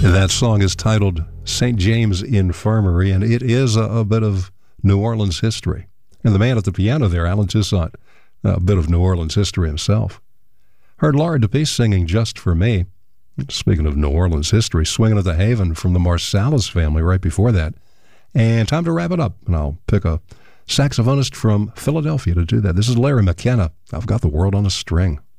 That song is titled St. James Infirmary, and it is a bit of New Orleans history. And the man at the piano there, Alan Toussaint, a bit of New Orleans history himself. Heard Laura DePace singing Just For Me. Speaking of New Orleans history, Swinging at the Haven from the Marsalis family right before that. And time to wrap it up, and I'll pick a saxophonist from Philadelphia to do that. This is Larry McKenna. I've Got the World on a String.